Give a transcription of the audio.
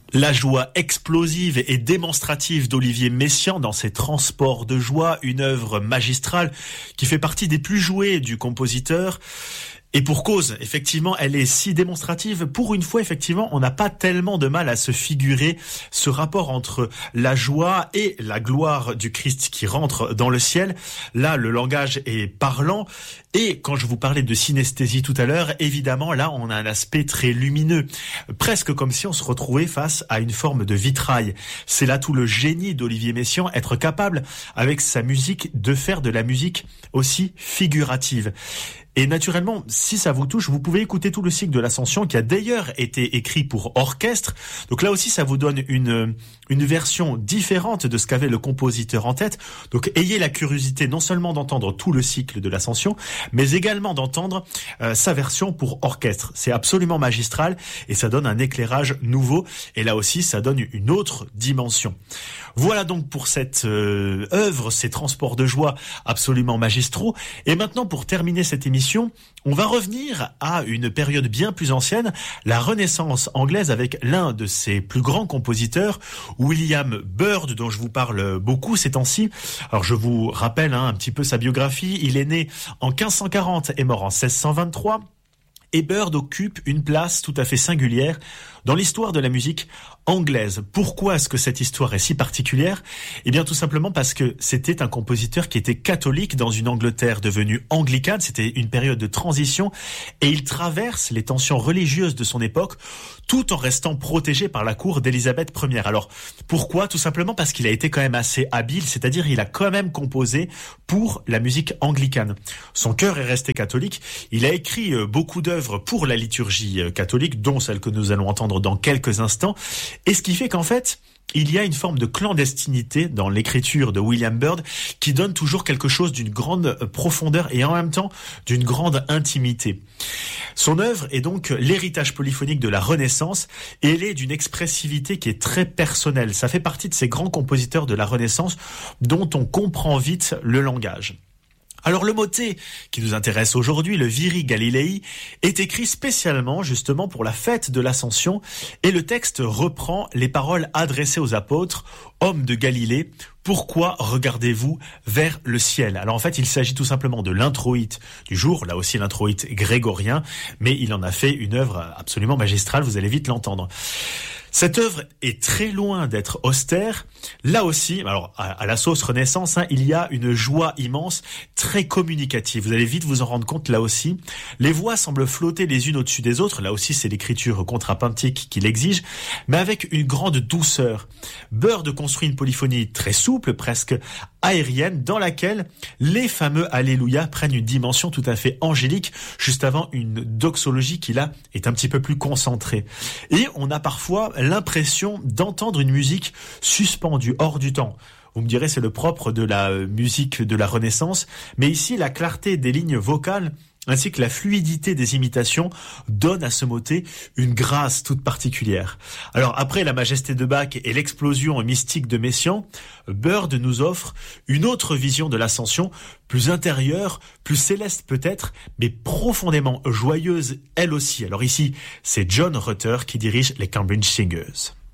La joie explosive et démonstrative d'Olivier Messiaen dans ses transports de joie, une œuvre magistrale qui fait partie des plus jouées du compositeur. Et pour cause, effectivement, elle est si démonstrative. Pour une fois, effectivement, on n'a pas tellement de mal à se figurer ce rapport entre la joie et la gloire du Christ qui rentre dans le ciel. Là, le langage est parlant. Et quand je vous parlais de synesthésie tout à l'heure, évidemment, là, on a un aspect très lumineux. Presque comme si on se retrouvait face à une forme de vitrail. C'est là tout le génie d'Olivier Messiaen, être capable, avec sa musique, de faire de la musique aussi figurative. Et naturellement, si ça vous touche, vous pouvez écouter tout le cycle de l'Ascension qui a d'ailleurs été écrit pour orchestre. Donc là aussi, ça vous donne une version différente de ce qu'avait le compositeur en tête. Donc ayez la curiosité non seulement d'entendre tout le cycle de l'Ascension, mais également d'entendre sa version pour orchestre. C'est absolument magistral et ça donne un éclairage nouveau. Et là aussi, ça donne une autre dimension. Voilà donc pour cette œuvre, ces transports de joie absolument magistraux. Et maintenant, pour terminer cette émission, on va revenir à une période bien plus ancienne, la Renaissance anglaise, avec l'un de ses plus grands compositeurs, William Byrd, dont je vous parle beaucoup ces temps-ci. Alors je vous rappelle un petit peu sa biographie. Il est né en 1540 et mort en 1623. Et Byrd occupe une place tout à fait singulière dans l'histoire de la musique anglaise. Pourquoi est-ce que cette histoire est si particulière ? Eh bien, tout simplement parce que c'était un compositeur qui était catholique dans une Angleterre devenue anglicane. C'était une période de transition et il traverse les tensions religieuses de son époque tout en restant protégé par la cour d'Élisabeth Ier. Alors, pourquoi ? Tout simplement parce qu'il a été quand même assez habile, c'est-à-dire il a quand même composé pour la musique anglicane. Son cœur est resté catholique. Il a écrit beaucoup d'œuvres pour la liturgie catholique, dont celle que nous allons entendre dans quelques instants. Et ce qui fait qu'en fait, il y a une forme de clandestinité dans l'écriture de William Byrd qui donne toujours quelque chose d'une grande profondeur et en même temps d'une grande intimité. Son œuvre est donc l'héritage polyphonique de la Renaissance et elle est d'une expressivité qui est très personnelle. Ça fait partie de ces grands compositeurs de la Renaissance dont on comprend vite le langage. Alors le motet qui nous intéresse aujourd'hui, le Viri Galilei, est écrit spécialement justement pour la fête de l'Ascension et le texte reprend les paroles adressées aux apôtres, hommes de Galilée. Pourquoi regardez-vous vers le ciel ? Alors en fait, il s'agit tout simplement de l'introïte du jour, là aussi l'introïte grégorien, mais il en a fait une œuvre absolument magistrale, vous allez vite l'entendre. Cette œuvre est très loin d'être austère. Là aussi, alors à la sauce Renaissance, il y a une joie immense, très communicative. Vous allez vite vous en rendre compte là aussi. Les voix semblent flotter les unes au-dessus des autres. Là aussi, c'est l'écriture contrapuntique qui l'exige, mais avec une grande douceur. Byrd construit une polyphonie très souple, presque aérienne, dans laquelle les fameux Alléluia prennent une dimension tout à fait angélique, juste avant une doxologie qui là est un petit peu plus concentrée. Et on a parfois l'impression d'entendre une musique suspendue, hors du temps. Vous me direz, c'est le propre de la musique de la Renaissance, mais ici, la clarté des lignes vocales ainsi que la fluidité des imitations donnent à ce motet une grâce toute particulière. Alors après la majesté de Bach et l'explosion mystique de Messiaen, Byrd nous offre une autre vision de l'Ascension, plus intérieure, plus céleste peut-être, mais profondément joyeuse elle aussi. Alors ici, c'est John Rutter qui dirige les Cambridge Singers.